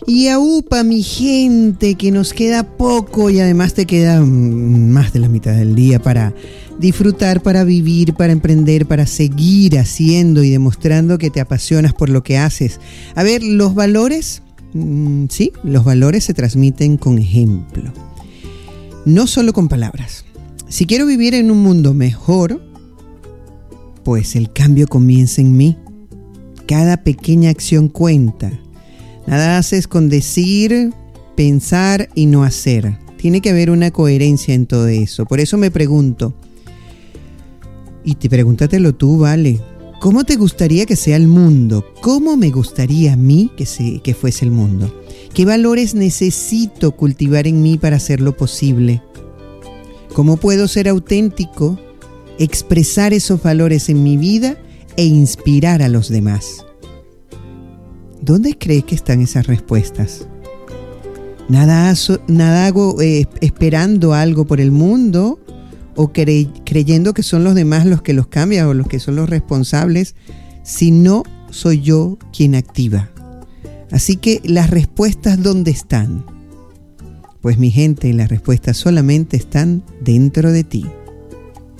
Y aupa, mi gente, que nos queda poco y además te queda más de la mitad del día para disfrutar, para vivir, para emprender, para seguir haciendo y demostrando que te apasionas por lo que haces. A ver, los valores, sí, los valores se transmiten con ejemplo, no solo con palabras. Si quiero vivir en un mundo mejor, pues el cambio comienza en mí. Cada pequeña acción cuenta. Nada haces con decir, pensar y no hacer. Tiene que haber una coherencia en todo eso. Por eso me pregunto, y pregúntatelo tú, ¿vale? ¿Cómo te gustaría que sea el mundo? ¿Cómo me gustaría a mí que fuese el mundo? ¿Qué valores necesito cultivar en mí para hacerlo posible? ¿Cómo puedo ser auténtico, expresar esos valores en mi vida e inspirar a los demás? ¿Dónde crees que están esas respuestas? Nada hago esperando algo por el mundo o creyendo que son los demás los que los cambian o los que son los responsables, si no soy yo quien activa. Así que las respuestas, ¿dónde están? Pues mi gente, las respuestas solamente están dentro de ti.